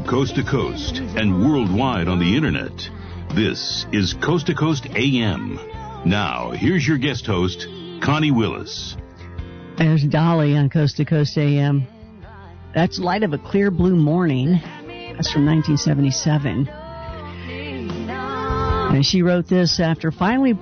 From coast to coast and worldwide on the internet, this is Coast to Coast AM. Now, here's your guest host, Connie Willis. There's Dolly on Coast to Coast AM. That's Light of a Clear Blue Morning. That's from 1977. And she wrote this after finally